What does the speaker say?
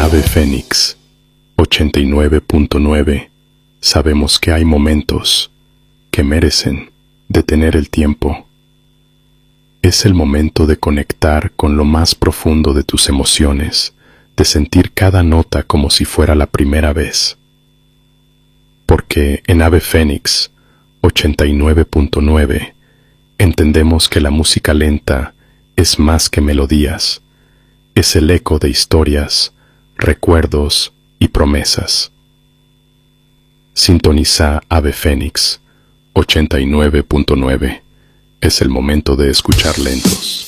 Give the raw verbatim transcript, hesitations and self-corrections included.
Ave Fénix ochenta y nueve punto nueve. Sabemos que hay momentos que merecen detener el tiempo. Es el momento de conectar con lo más profundo de tus emociones, de sentir cada nota como si fuera la primera vez. Porque en Ave Fénix ochenta y nueve punto nueve entendemos que la música lenta es más que melodías, es el eco de historias, recuerdos y promesas. Sintoniza Ave Fénix ochenta y nueve punto nueve. Es el momento de escuchar lentos.